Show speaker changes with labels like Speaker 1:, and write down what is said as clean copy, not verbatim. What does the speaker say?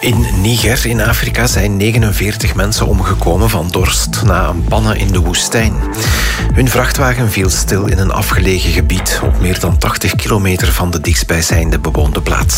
Speaker 1: In Niger in Afrika zijn 49 mensen omgekomen van dorst na een panne in de woestijn. Hun vrachtwagen viel stil in een afgelegen gebied op meer dan 80 kilometer van de dichtstbijzijnde bewoonde plaats.